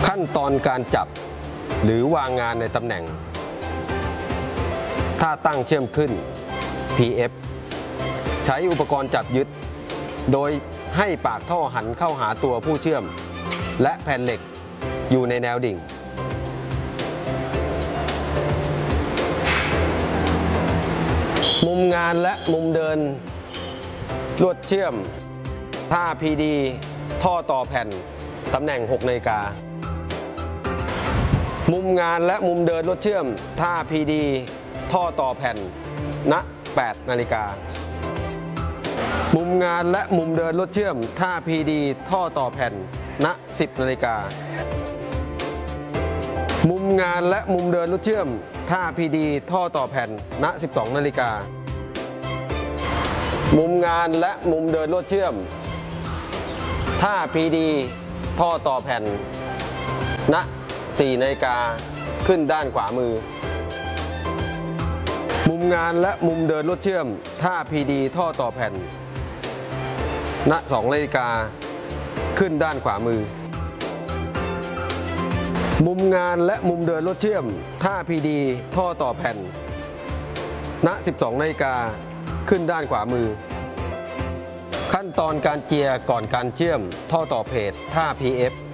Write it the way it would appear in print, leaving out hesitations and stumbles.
ขั้นตอนการจับหรือวางงานในตำแหน่งท่าตั้งเชื่อมขึ้น PF ใช้อุปกรณ์จับยึดโดยให้ปากท่อหันเข้าหาตัวผู้เชื่อมและแผ่นเหล็กอยู่ในแนวดิ่งมุมงานและมุมเดินลวดเชื่อมท่า PD ท่อต่อแผ่นตำแหน่ง6 นาฬิกามุมงานและมุมเดินลวดเชื่อมท่า PD ท่อต่อแผ่นณ 8 นาฬิกามุมงานและมุมเดินลวดเชื่อมท่า PD ท่อต่อแผ่นณ 10 นาฬิกามุมงานและมุมเดินลวดเชื่อมท่า PD ท่อต่อแผ่นณ 12 นาฬิกามุมงานและมุมเดินลวดเชื่อมท่า PD ท่อต่อแผ่นณ 4 นาฬิกาขึ้นด้านขวามือมุมงานและมุมเดินลวดเชื่อมท่า PD ท่อต่อแผ่นณ 2 นาฬิกาขึ้นด้านขวามือมุมงานและมุมเดินลวดเชื่อมท่า PD ท่อต่อแผ่นณ 12 นาฬิกาขึ้นด้านขวามือขั้นตอนการเจียร์ก่อนการเชื่อมท่อต่อเพจท่า PF